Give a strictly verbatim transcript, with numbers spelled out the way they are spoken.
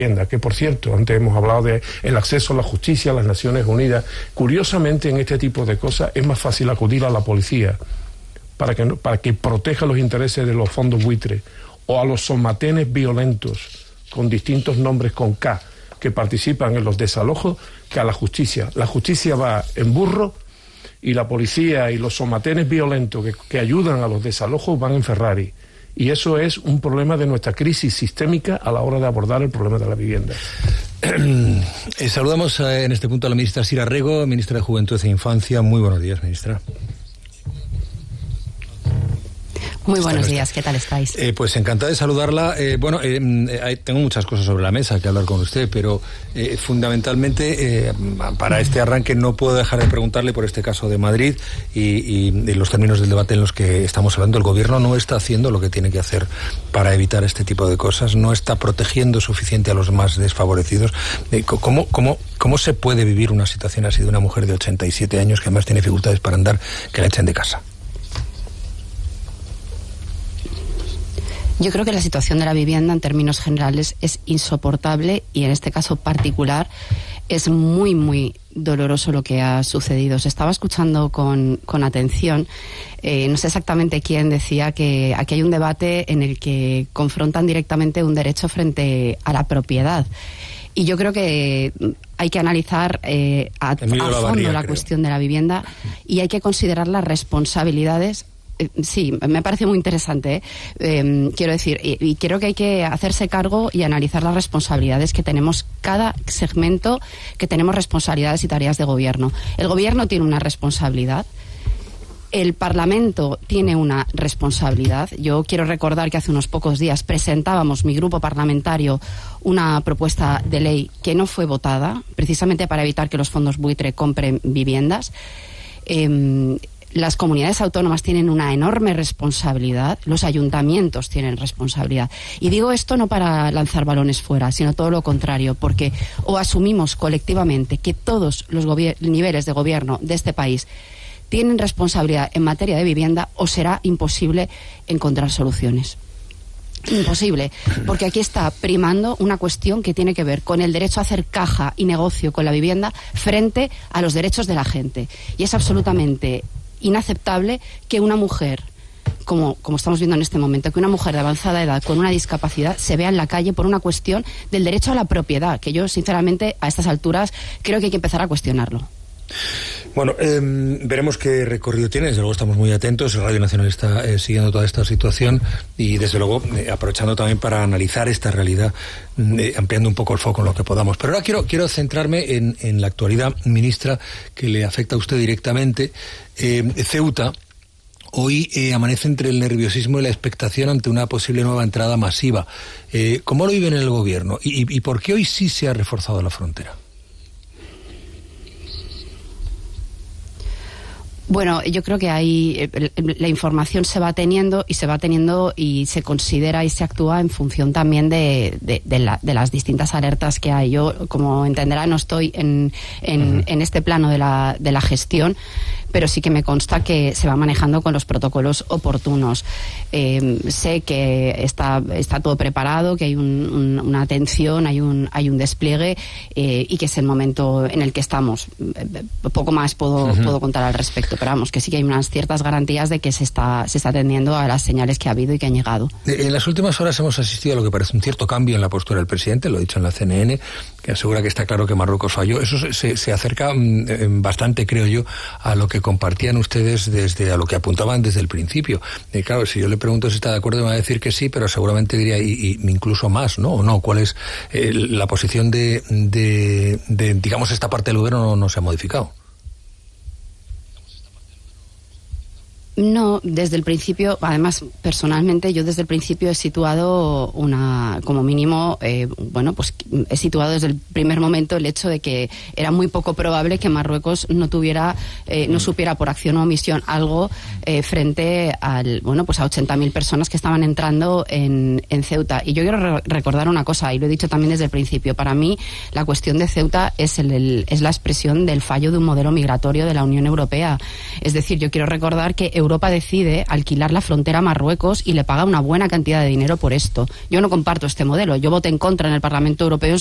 Que por cierto, antes hemos hablado de el acceso a la justicia, a las Naciones Unidas. Curiosamente, en este tipo de cosas es más fácil acudir a la policía para que, para que proteja los intereses de los fondos buitres, o a los somatenes violentos con distintos nombres con K que participan en los desalojos, que a la justicia. La justicia va en burro y la policía y los somatenes violentos que, que ayudan a los desalojos van en Ferrari. Y eso es un problema de nuestra crisis sistémica a la hora de abordar el problema de la vivienda. Eh, saludamos eh, en este punto a la ministra Sira Rego, ministra de Juventud e Infancia. Muy buenos días, ministra. Muy buenos días, ¿qué tal estáis? Eh, pues encantada de saludarla. Eh, bueno, eh, eh, tengo muchas cosas sobre la mesa que hablar con usted, pero eh, fundamentalmente eh, para este arranque no puedo dejar de preguntarle por este caso de Madrid y, y, y los términos del debate en los que estamos hablando. El gobierno no está haciendo lo que tiene que hacer para evitar este tipo de cosas, no está protegiendo suficiente a los más desfavorecidos. Eh, ¿cómo, cómo, ¿Cómo se puede vivir una situación así de una mujer de ochenta y siete años que además tiene dificultades para andar, que la echen de casa? Yo creo que la situación de la vivienda en términos generales es insoportable y en este caso particular es muy, muy doloroso lo que ha sucedido. Se estaba escuchando con, con atención, eh, no sé exactamente quién decía que aquí hay un debate en el que confrontan directamente un derecho frente a la propiedad. Y yo creo que hay que analizar eh, a, a fondo Barría, la creo. cuestión de la vivienda y hay que considerar las responsabilidades. Sí, me parece muy interesante, ¿eh? Eh, quiero decir, y, y creo que hay que hacerse cargo y analizar las responsabilidades que tenemos cada segmento, que tenemos responsabilidades y tareas de gobierno. El gobierno tiene una responsabilidad, el Parlamento tiene una responsabilidad. Yo quiero recordar que hace unos pocos días presentábamos, mi grupo parlamentario, una propuesta de ley que no fue votada, precisamente para evitar que los fondos buitre compren viviendas. Eh, Las comunidades autónomas tienen una enorme responsabilidad, los ayuntamientos tienen responsabilidad. Y digo esto no para lanzar balones fuera, sino todo lo contrario, porque o asumimos colectivamente que todos los niveles de gobierno de este país tienen responsabilidad en materia de vivienda, o será imposible encontrar soluciones. Imposible, porque aquí está primando una cuestión que tiene que ver con el derecho a hacer caja y negocio con la vivienda frente a los derechos de la gente. Y es absolutamente inaceptable que una mujer, como, como estamos viendo en este momento, que una mujer de avanzada edad con una discapacidad se vea en la calle por una cuestión del derecho a la propiedad, que yo sinceramente a estas alturas creo que hay que empezar a cuestionarlo. Bueno, eh, veremos qué recorrido tiene. Desde luego estamos muy atentos. Radio Nacional está eh, siguiendo toda esta situación y desde luego eh, aprovechando también para analizar esta realidad, eh, ampliando un poco el foco en lo que podamos. Pero ahora quiero, quiero centrarme en, en la actualidad, ministra, que le afecta a usted directamente. Eh, Ceuta hoy eh, amanece entre el nerviosismo y la expectación ante una posible nueva entrada masiva. Eh, ¿Cómo lo viven en el gobierno? ¿Y, y, y por qué hoy sí se ha reforzado la frontera? Bueno, yo creo que hay la información se va teniendo y se va teniendo y se considera y se actúa en función también de, de, de, la, de las distintas alertas que hay. Yo, como entenderá, no estoy en, en, uh-huh. en este plano de la, de la gestión, pero sí que me consta que se va manejando con los protocolos oportunos. Eh, sé que está, está todo preparado, que hay un, un, una atención, hay un, hay un despliegue eh, y que es el momento en el que estamos. Poco más puedo, uh-huh. puedo contar al respecto. Pero vamos, que sí que hay unas ciertas garantías de que se está, se está atendiendo a las señales que ha habido y que han llegado. En las últimas horas hemos asistido a lo que parece un cierto cambio en la postura del presidente, lo ha dicho en la C N N, que asegura que está claro que Marruecos falló. Eso se, se acerca eh, bastante, creo yo, a lo que compartían ustedes desde, a lo que apuntaban desde el principio. Y claro, si yo le pregunto si está de acuerdo, me va a decir que sí, pero seguramente diría y, y incluso más, ¿no? ¿O no? ¿Cuál es eh, la posición de, de, de, digamos, esta parte del gobierno no, no se ha modificado? No, desde el principio, además, personalmente, yo desde el principio he situado una, como mínimo, eh, bueno, pues he situado desde el primer momento el hecho de que era muy poco probable que Marruecos no tuviera, eh, no supiera por acción o omisión algo eh, frente al, bueno, pues a ochenta mil personas que estaban entrando en, en Ceuta. Y yo quiero re- recordar una cosa, y lo he dicho también desde el principio, para mí la cuestión de Ceuta es, el, el, es la expresión del fallo de un modelo migratorio de la Unión Europea. Es decir, yo quiero recordar que Europa Europa decide alquilar la frontera a Marruecos y le paga una buena cantidad de dinero por esto. Yo no comparto este modelo. Yo voté en contra en el Parlamento Europeo